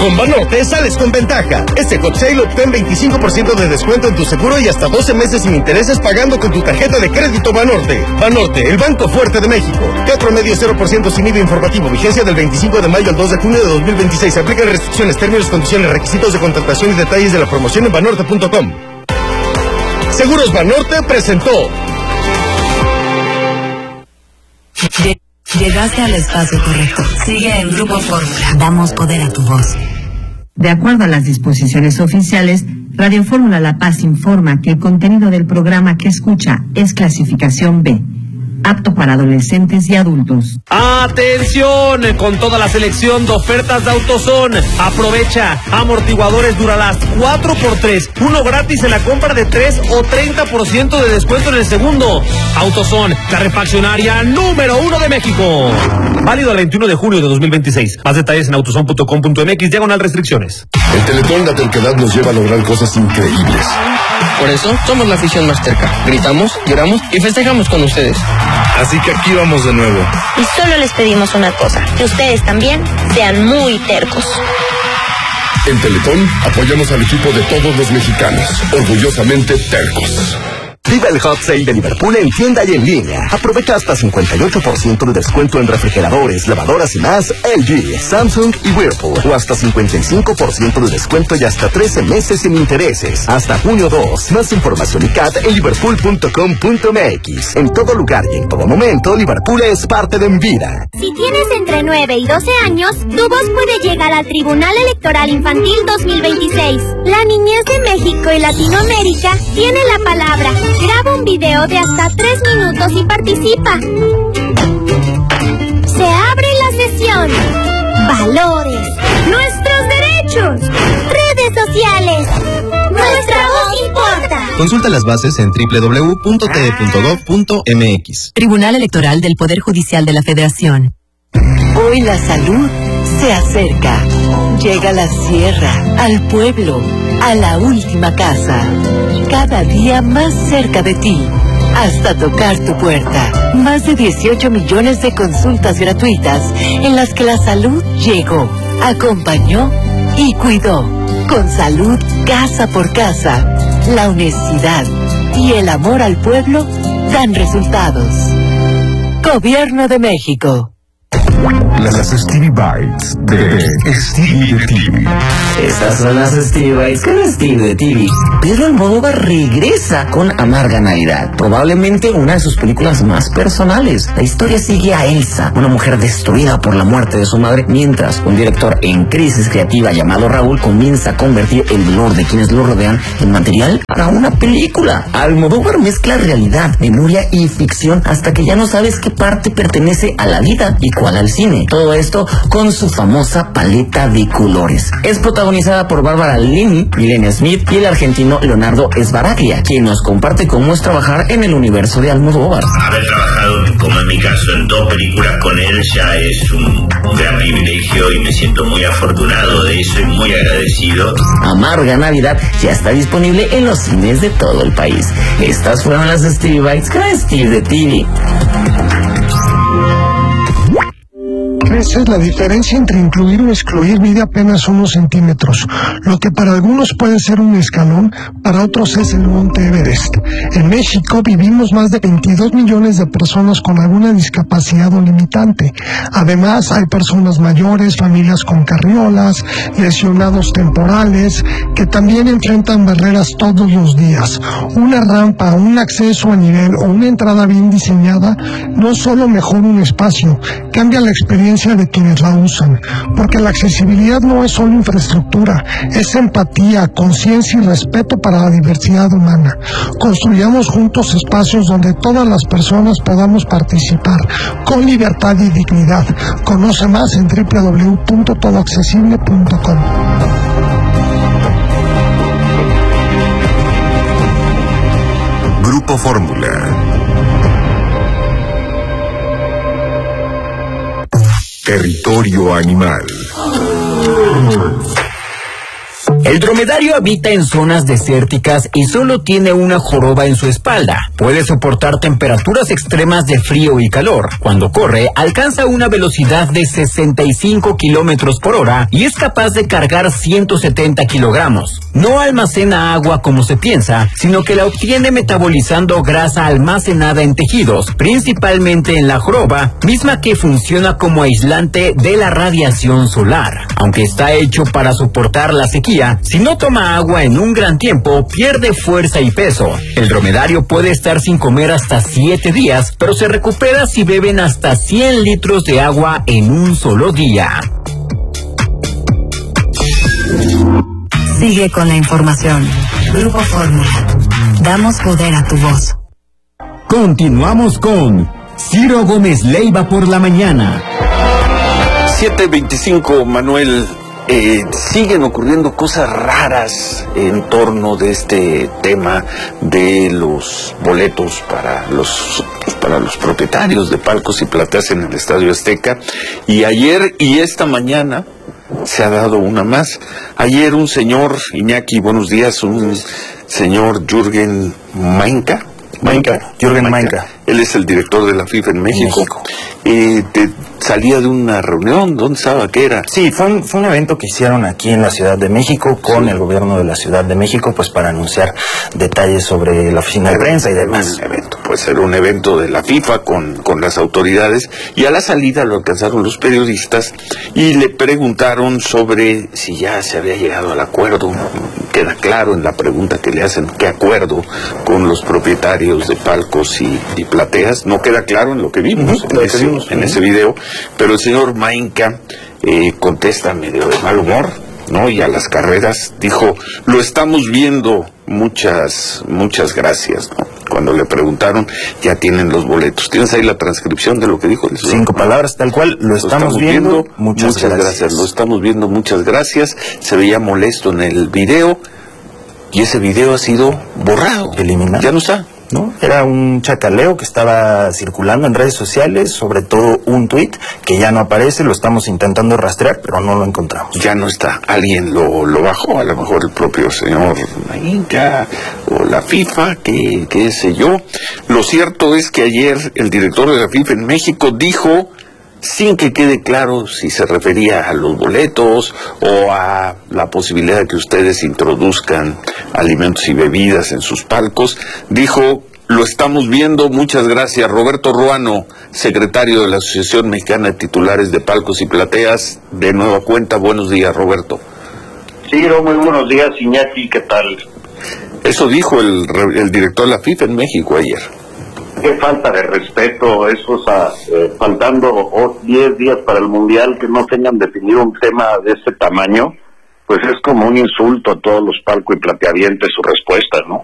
Con Banorte sales con ventaja. Este Hot Sale obtén 25% de descuento en tu seguro y hasta 12 meses sin intereses pagando con tu tarjeta de crédito Banorte. Banorte, el banco fuerte de México. Teatro Medio 0% sin IVA informativo. Vigencia del 25 de mayo al 2 de junio de 2026. Se aplican restricciones, términos, condiciones, requisitos de contratación y detalles de la promoción en banorte.com. Seguros Banorte presentó. Llegaste al espacio correcto. Sigue en Grupo Fórmula. Damos poder a tu voz. De acuerdo a las disposiciones oficiales, Radio Fórmula La Paz informa que el contenido del programa que escucha es clasificación B, apto para adolescentes y adultos. ¡Atención! Con toda la selección de ofertas de AutoZone. Aprovecha. Amortiguadores Duralast 4x3. Uno gratis en la compra de 3 o 30% de descuento en el segundo. AutoZone, la refaccionaria número 1 de México. Válido el 21 de junio de 2026. Más detalles en autozone.com.mx/restricciones. El Teletón La Terquedad nos lleva a lograr cosas increíbles. Por eso somos la afición más terca. Gritamos, lloramos y festejamos con ustedes. Así que aquí vamos de nuevo. Y solo les pedimos una cosa, que ustedes también sean muy tercos. En Teletón apoyamos al equipo de todos los mexicanos, orgullosamente tercos. Viva el Hot Sale de Liverpool en tienda y en línea. Aprovecha hasta 58% de descuento en refrigeradores, lavadoras y más LG, Samsung y Whirlpool. O hasta 55% de descuento y hasta 13 meses sin intereses. Hasta junio 2. Más información y CAT en liverpool.com.mx. En todo lugar y en todo momento, Liverpool es parte de mi vida. Si tienes entre 9 y 12 años, tu voz puede llegar al Tribunal Electoral Infantil 2026. La niñez de México y Latinoamérica tiene la palabra. Graba un video de hasta 3 minutos y participa. Se abre la sesión. Valores. Nuestros derechos. Redes sociales. Nuestra voz importa. Consulta las bases en www.te.gov.mx. Tribunal Electoral del Poder Judicial de la Federación. Hoy la salud se acerca. Llega a la sierra, al pueblo, a la última casa. Cada día más cerca de ti, hasta tocar tu puerta. Más de 18 millones de consultas gratuitas en las que la salud llegó, acompañó y cuidó. Con salud casa por casa, la honestidad y el amor al pueblo dan resultados. Gobierno de México. Las Stevie Bites de Stevie de TV. Estas son las Stevie Bites con Stevie de TV. Pedro Almodóvar regresa con Amarga Navidad, probablemente una de sus películas más personales. La historia sigue a Elsa, una mujer destruida por la muerte de su madre, mientras un director en crisis creativa llamado Raúl comienza a convertir el dolor de quienes lo rodean en material para una película. Almodóvar mezcla realidad, memoria y ficción hasta que ya no sabes qué parte pertenece a la vida y cuál al cine. Todo esto con su famosa paleta de colores. Es protagonizada por Bárbara Linney, Milena Smith y el argentino Leonardo Sbaraglia, quien nos comparte cómo es trabajar en el universo de Almodóvar. Haber trabajado, como en mi caso, en 2 películas con él ya es un gran privilegio y me siento muy afortunado de eso y muy agradecido. Amarga Navidad ya está disponible en los cines de todo el país. Estas fueron las Stevie Bites con Steve de TV. Esa es la diferencia entre incluir o excluir mide apenas unos centímetros. Lo que para algunos puede ser un escalón, para otros es el Monte Everest. En México vivimos más de 22 millones de personas con alguna discapacidad o limitante. Además, hay personas mayores, familias con carriolas, lesionados temporales, que también enfrentan barreras todos los días. Una rampa, un acceso a nivel o una entrada bien diseñada no solo mejora un espacio, cambia la experiencia de quienes la usan, porque la accesibilidad no es solo infraestructura, es empatía, conciencia y respeto para la diversidad humana. Construyamos juntos espacios donde todas las personas podamos participar con libertad y dignidad. Conoce más en www.todoaccesible.com. Grupo Fórmula. Territorio Animal. El dromedario habita en zonas desérticas y solo tiene una joroba en su espalda. Puede soportar temperaturas extremas de frío y calor. Cuando corre, alcanza una velocidad de 65 kilómetros por hora y es capaz de cargar 170 kilogramos. No almacena agua como se piensa, sino que la obtiene metabolizando grasa almacenada en tejidos, principalmente en la joroba, misma que funciona como aislante de la radiación solar. Aunque está hecho para soportar la sequía, si no toma agua en un gran tiempo, pierde fuerza y peso. El dromedario puede estar sin comer hasta 7 días, pero se recupera si beben hasta 100 litros de agua en un solo día. Sigue con la información. Grupo Fórmula. Damos poder a tu voz. Continuamos con Ciro Gómez Leiva por la mañana. 7:25, Manuel. Siguen ocurriendo cosas raras en torno de este tema de los boletos para los propietarios de palcos y plateas en el Estadio Azteca. Y ayer y esta mañana se ha dado una más. Ayer un señor, Iñaki, buenos días, un señor Jürgen Mainka. Jürgen Mainka. Él es el director de la FIFA en México. Salía de una reunión, ¿dónde estaba? ¿Qué era? Sí, fue un evento que hicieron aquí en la Ciudad de México con el gobierno de la Ciudad de México, pues para anunciar detalles sobre la oficina de prensa y demás. Pues era un evento de la FIFA con las autoridades, y a la salida lo alcanzaron los periodistas y le preguntaron sobre si ya se había llegado al acuerdo. Queda claro en la pregunta que le hacen, ¿qué acuerdo con los propietarios de palcos y plateas? No queda claro en lo que vimos, en ese video, pero el señor Mainka contesta medio de mal humor, ¿no? Y a las carreras dijo, lo estamos viendo, muchas gracias, ¿no? Cuando le preguntaron, ya tienen los boletos. ¿Tienes ahí la transcripción de lo que dijo el señor? 5 palabras, tal cual, lo estamos viendo, muchas gracias. Lo estamos viendo, muchas gracias. Se veía molesto en el video, y ese video ha sido borrado, eliminado. Ya no está, ¿no? Era un chacaleo que estaba circulando en redes sociales, sobre todo un tuit que ya no aparece, lo estamos intentando rastrear, pero no lo encontramos. Ya no está, alguien lo bajó, a lo mejor el propio señor Mainka o la FIFA, qué sé yo. Lo cierto es que ayer el director de la FIFA en México dijo, sin que quede claro si se refería a los boletos o a la posibilidad de que ustedes introduzcan alimentos y bebidas en sus palcos, dijo, lo estamos viendo, muchas gracias. Roberto Ruano, secretario de la Asociación Mexicana de Titulares de Palcos y Plateas, de nueva cuenta, buenos días, Roberto. Sí, muy buenos días, Iñaki, ¿qué tal? Eso dijo el director de la FIFA en México ayer. Qué falta de respeto, eso, faltando 10 días para el Mundial, que no tengan definido un tema de este tamaño, pues es como un insulto a todos los palco y plateavientes su respuesta, ¿no?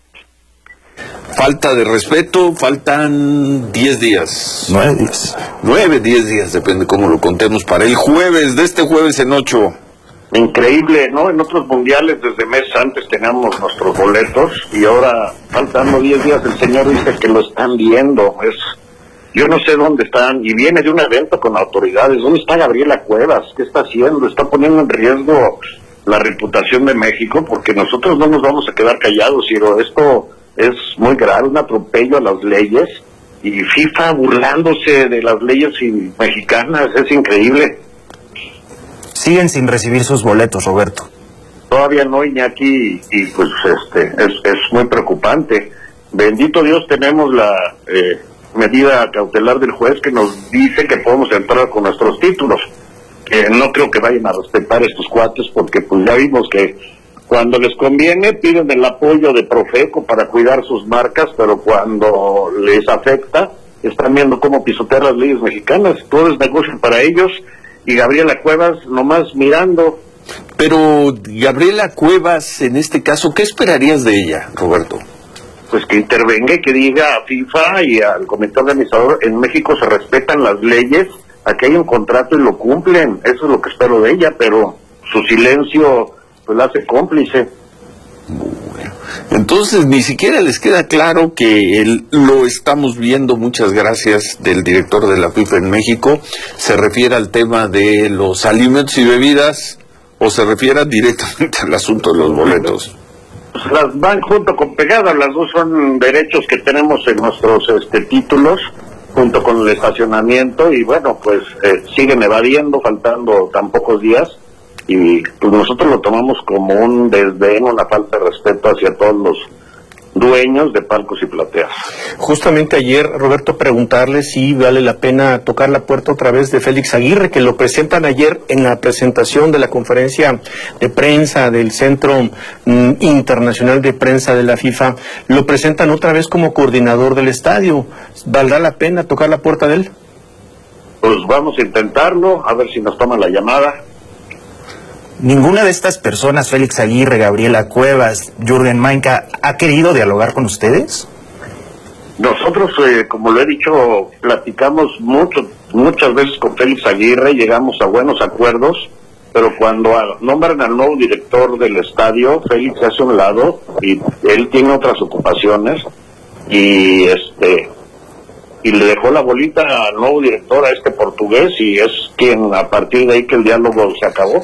Falta de respeto, faltan 10 días. 9 días. 9, 10 días, depende cómo lo contemos, para el jueves, de este jueves en 8. Increíble, ¿no? En otros mundiales desde meses antes teníamos nuestros boletos y ahora, faltando 10 días, el señor dice que lo están viendo. Yo no sé dónde están, y viene de un evento con autoridades. ¿Dónde está Gabriela Cuevas? ¿Qué está haciendo? Está poniendo en riesgo la reputación de México, porque nosotros no nos vamos a quedar callados, Ciro. Esto es muy grave, un atropello a las leyes, y FIFA burlándose de las leyes mexicanas, es increíble. Siguen sin recibir sus boletos, Roberto. Todavía no, Iñaki, y pues es muy preocupante. Bendito Dios, tenemos la medida cautelar del juez que nos dice que podemos entrar con nuestros títulos. No creo que vayan a respetar estos cuates, porque pues ya vimos que cuando les conviene piden el apoyo de Profeco para cuidar sus marcas, pero cuando les afecta están viendo cómo pisotear las leyes mexicanas. Todo es negocio para ellos. Y Gabriela Cuevas nomás mirando. Pero Gabriela Cuevas, en este caso, ¿qué esperarías de ella, Roberto? Pues que intervenga y que diga a FIFA y al comité organizador, en México se respetan las leyes, aquí hay un contrato y lo cumplen. Eso es lo que espero de ella, pero su silencio pues la hace cómplice. Bueno, entonces ni siquiera les queda claro que lo estamos viendo, muchas gracias, del director de la FIFA en México, se refiere al tema de los alimentos y bebidas o se refieran directamente al asunto de los boletos? Pues las van junto con pegadas, las dos son derechos que tenemos en nuestros títulos, junto con el estacionamiento, y bueno, pues siguen evadiendo, faltando tan pocos días, y pues nosotros lo tomamos como un desdén, una falta de respeto hacia todos los dueños de palcos y plateas. Justamente ayer, Roberto, preguntarle si vale la pena tocar la puerta otra vez de Félix Aguirre, que lo presentan ayer en la presentación de la conferencia de prensa del Centro Internacional de Prensa de la FIFA. Lo presentan otra vez como coordinador del estadio. ¿Valdrá la pena tocar la puerta de él? Pues vamos a intentarlo, a ver si nos toman la llamada. ¿Ninguna de estas personas, Félix Aguirre, Gabriela Cuevas, Jürgen Mainka, ha querido dialogar con ustedes? Nosotros, como lo he dicho, platicamos muchas veces con Félix Aguirre, llegamos a buenos acuerdos, pero cuando nombran al nuevo director del estadio, Félix se hace a un lado y él tiene otras ocupaciones y le dejó la bolita al nuevo director, a este portugués, y es quien a partir de ahí que el diálogo se acabó.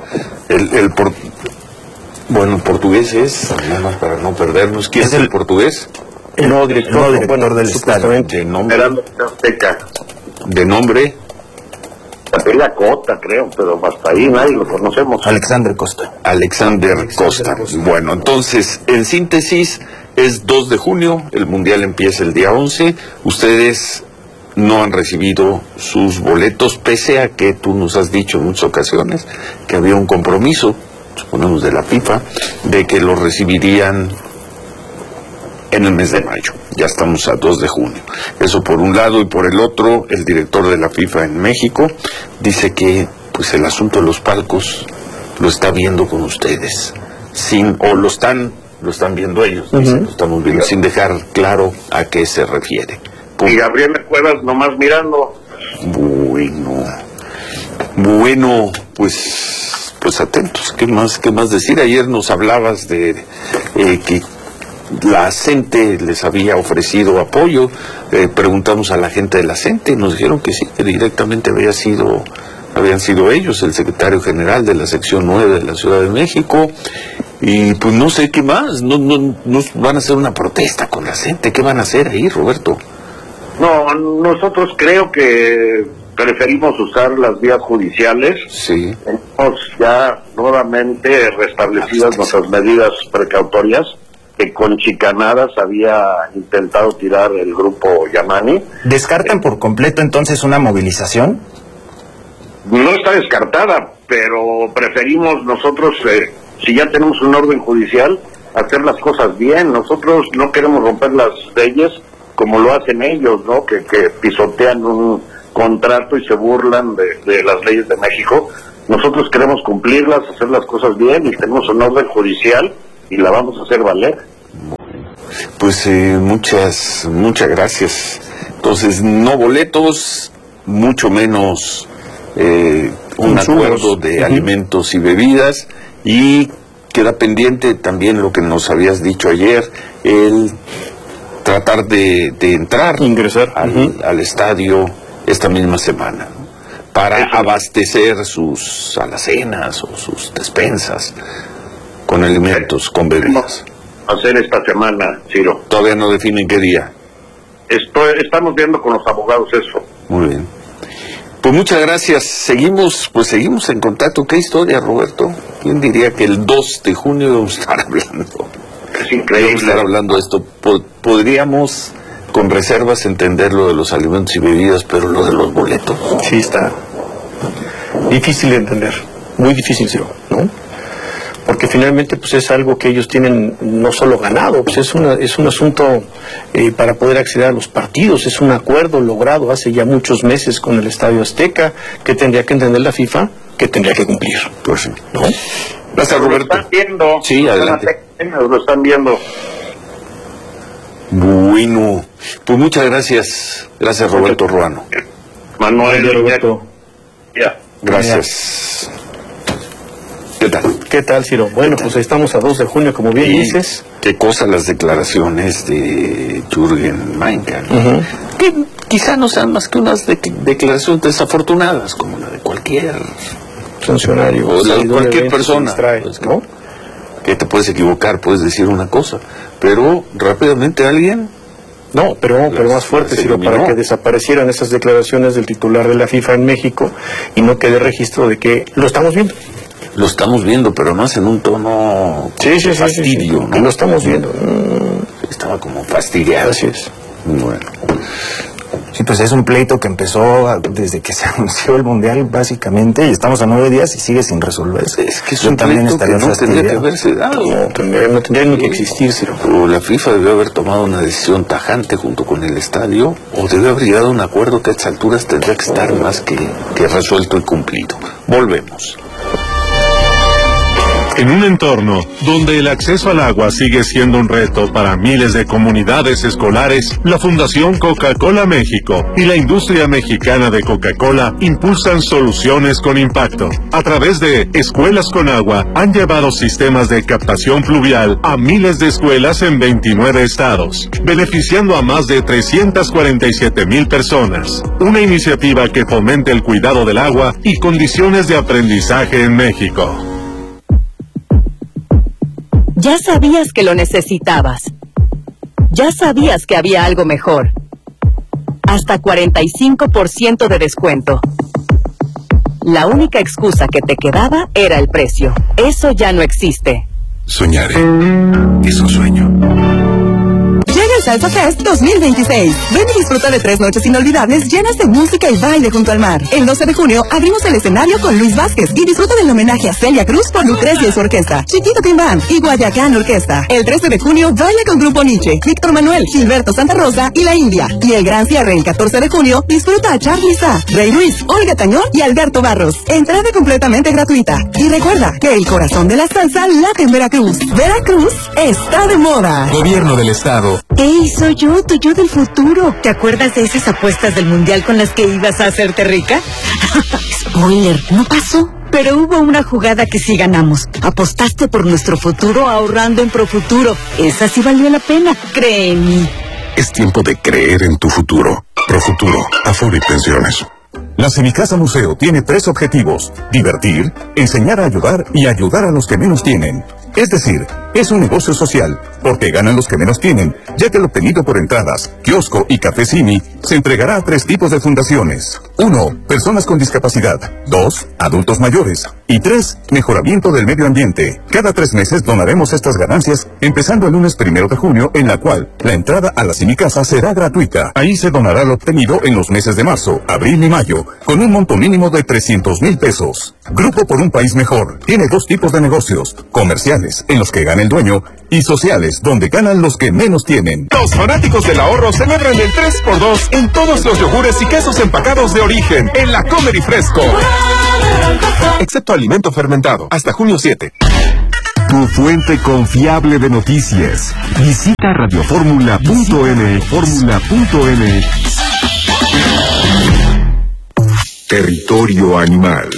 Bueno, portugués es, nada más para no perdernos, ¿quién es el portugués? El nuevo director del estadio. De nombre. De nombre. Capella Cota, creo, pero hasta ahí nadie lo conocemos. Alexander Costa. Bueno, entonces, en síntesis, es 2 de junio, el Mundial empieza el día 11, ustedes no han recibido sus boletos, pese a que tú nos has dicho en muchas ocasiones que había un compromiso, suponemos de la FIFA, de que los recibirían en el mes de mayo. Ya estamos a 2 de junio. Eso por un lado, y por el otro, el director de la FIFA en México dice que pues el asunto de los palcos lo está viendo con ustedes, lo están viendo ellos, dicen, lo estamos viendo, sin dejar claro a qué se refiere. Y Gabriela Cuevas nomás mirando. Bueno, pues atentos. ¿Qué más decir? Ayer nos hablabas de que la CENTE les había ofrecido apoyo. Preguntamos a la gente de la CENTE, nos dijeron que sí, que directamente habían sido ellos, el secretario general de la sección 9 de la Ciudad de México. Y pues no sé qué más, no van a hacer una protesta con la CENTE. ¿Qué van a hacer ahí, Roberto? No, nosotros creo que preferimos usar las vías judiciales. Sí. Tenemos ya nuevamente restablecidas nuestras medidas precautorias, que con chicanadas había intentado tirar el grupo Yamani. ¿Descartan por completo entonces una movilización? No está descartada, pero preferimos nosotros, si ya tenemos un orden judicial, hacer las cosas bien. Nosotros no queremos romper las leyes como lo hacen ellos, ¿no? Que pisotean un contrato y se burlan de las leyes de México. Nosotros queremos cumplirlas, hacer las cosas bien, y tenemos un orden judicial y la vamos a hacer valer. Pues muchas gracias. Entonces, no boletos, mucho menos un acuerdo de alimentos y bebidas, y queda pendiente también lo que nos habías dicho ayer, el tratar de ingresar al estadio esta misma semana, ¿no? Para abastecer sus alacenas o sus despensas con alimentos, con bebidas. Hacer esta semana, Ciro. Todavía no definen qué día. Estamos viendo con los abogados eso. Muy bien. Pues muchas gracias. Seguimos en contacto. ¿Qué historia, Roberto? ¿Quién diría que el 2 de junio vamos a estar hablando? Es increíble. Vamos a estar hablando de esto. Podríamos, con reservas, entender lo de los alimentos y bebidas, pero lo de los boletos. Sí, está difícil de entender. Muy difícil, ¿no? Porque finalmente pues es algo que ellos tienen no solo ganado, pues es un asunto para poder acceder a los partidos, es un acuerdo logrado hace ya muchos meses con el Estadio Azteca, que tendría que entender la FIFA, que tendría que cumplir. Pues sí. ¿No? Gracias, Roberto. Lo están viendo. Sí, adelante. Lo están viendo. Bueno, pues muchas gracias. Gracias, Roberto Ruano. Manuel, Roberto. Ya. Gracias. ¿Qué tal, Ciro? Bueno, pues estamos a 2 de junio, como bien dices. Qué cosa las declaraciones de Jürgen Mainka, ¿no? Que quizá no sean más que unas declaraciones desafortunadas, como la de cualquier funcionario o cualquier evento, persona, distrae, pues, ¿no? Que te puedes equivocar, puedes decir una cosa, pero rápidamente alguien... No, pero más fuerte, sino para que desaparecieran esas declaraciones del titular de la FIFA en México y no quede registro de que lo estamos viendo. Lo estamos viendo, pero no en un tono de fastidio, ¿no? Que lo estamos viendo. Estaba como fastidiado. Así es. Bueno. Sí, pues es un pleito que empezó desde que se anunció el Mundial, básicamente, y estamos a 9 días y sigue sin resolverse. Es que es un pleito que no tendría que haberse dado. No tendría ni que existir, pero la FIFA debió haber tomado una decisión tajante junto con el estadio, o debió haber llegado a un acuerdo que a estas alturas tendría que estar más que resuelto y cumplido. Volvemos. En un entorno donde el acceso al agua sigue siendo un reto para miles de comunidades escolares, la Fundación Coca-Cola México y la industria mexicana de Coca-Cola impulsan soluciones con impacto. A través de Escuelas con Agua, han llevado sistemas de captación pluvial a miles de escuelas en 29 estados, beneficiando a más de 347,000 personas. Una iniciativa que fomente el cuidado del agua y condiciones de aprendizaje en México. Ya sabías que lo necesitabas. Ya sabías que había algo mejor. Hasta 45% de descuento. La única excusa que te quedaba era el precio. Eso ya no existe. Soñaré. Es un sueño. Llega el Salsa Fest 2026. Ven y disfruta de 3 noches inolvidables llenas de música y baile junto al mar. El 12 de junio abrimos el escenario con Luis Vázquez y disfruta del homenaje a Celia Cruz por Lucrecia y su orquesta, Chiquito Tim Band y Guayacán Orquesta. El 13 de junio baila con Grupo Nietzsche, Víctor Manuel, Gilberto Santa Rosa y La India. Y el gran cierre el 14 de junio disfruta a Charly Sa, Rey Ruiz, Olga Tañón y Alberto Barros. Entrada completamente gratuita. Y recuerda que el corazón de la salsa late en Veracruz. Veracruz está de moda. Gobierno del Estado. ¡Ey, soy yo, tu yo del futuro! ¿Te acuerdas de esas apuestas del Mundial con las que ibas a hacerte rica? Spoiler, no pasó. Pero hubo una jugada que sí ganamos. Apostaste por nuestro futuro ahorrando en Profuturo. Esa sí valió la pena, créeme. Es tiempo de creer en tu futuro. Profuturo, Afore y Pensiones. La Semicasa Museo tiene 3 objetivos: divertir, enseñar a ayudar y ayudar a los que menos tienen. Es decir, es un negocio social, porque ganan los que menos tienen, ya que el obtenido por entradas, kiosco y café Simi se entregará a 3 tipos de fundaciones. 1. Personas con discapacidad. 2. Adultos mayores. Y 3. Mejoramiento del medio ambiente. Cada 3 meses donaremos estas ganancias, empezando el lunes 1 de junio, en la cual la entrada a la Semicasa será gratuita. Ahí se donará lo obtenido en los meses de marzo, abril y mayo, con un monto mínimo de 300,000 pesos. Grupo por un País Mejor tiene 2 tipos de negocios: comerciales, en los que gana el dueño, y sociales, donde ganan los que menos tienen. Los fanáticos del ahorro celebran el 3x2 en todos los yogures y quesos empacados de origen en la Comer y Fresco. Excepto alimento fermentado, hasta junio 7. Tu fuente confiable de noticias. Visita radioformula.mx. Territorio animal.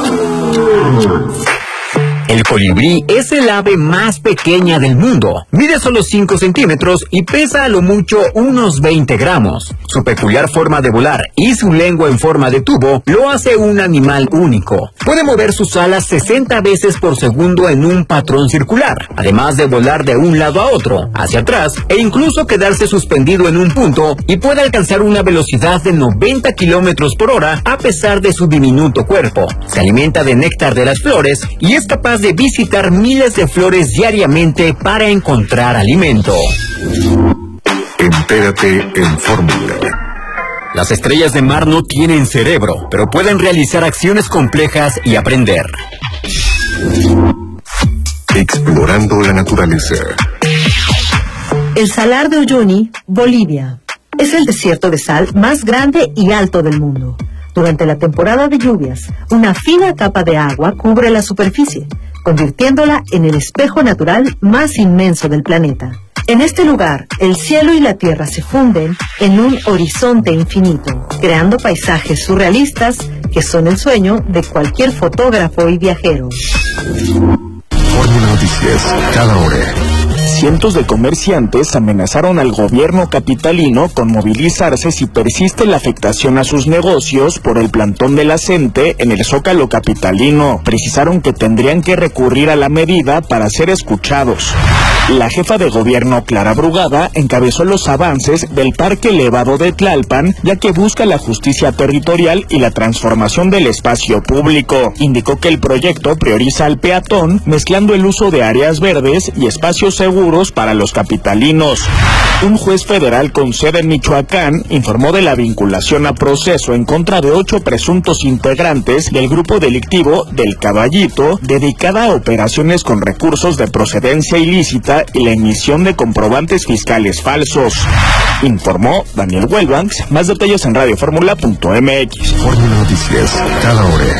El colibrí es el ave más pequeña del mundo. Mide solo 5 centímetros y pesa a lo mucho unos 20 gramos. Su peculiar forma de volar y su lengua en forma de tubo lo hace un animal único. Puede mover sus alas 60 veces por segundo en un patrón circular, además de volar de un lado a otro, hacia atrás, e incluso quedarse suspendido en un punto, y puede alcanzar una velocidad de 90 kilómetros por hora a pesar de su diminuto cuerpo. Se alimenta de néctar de las flores y es capaz de visitar miles de flores diariamente para encontrar alimento. Entérate en Fórmula. Las estrellas de mar no tienen cerebro, pero pueden realizar acciones complejas y aprender. Explorando la naturaleza. El Salar de Uyuni, Bolivia, es el desierto de sal más grande y alto del mundo. Durante la temporada de lluvias, una fina capa de agua cubre la superficie, convirtiéndola en el espejo natural más inmenso del planeta. En este lugar, el cielo y la tierra se funden en un horizonte infinito, creando paisajes surrealistas que son el sueño de cualquier fotógrafo y viajero. Fórmula Noticias, cada hora. Cientos de comerciantes amenazaron al gobierno capitalino con movilizarse si persiste la afectación a sus negocios por el plantón de la CENTE en el Zócalo capitalino. Precisaron que tendrían que recurrir a la medida para ser escuchados. La jefa de gobierno, Clara Brugada, encabezó los avances del Parque Elevado de Tlalpan, ya que busca la justicia territorial y la transformación del espacio público. Indicó que el proyecto prioriza al peatón, mezclando el uso de áreas verdes y espacios seguros para los capitalinos. Un juez federal con sede en Michoacán informó de la vinculación a proceso en contra de 8 presuntos integrantes del grupo delictivo del Caballito, dedicada a operaciones con recursos de procedencia ilícita y la emisión de comprobantes fiscales falsos. Informó Daniel Welbanks. Más detalles en radioformula.mx. Fórmula Noticias, cada hora.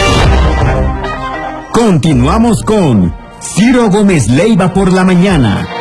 Continuamos con Ciro Gómez Leiva por la mañana.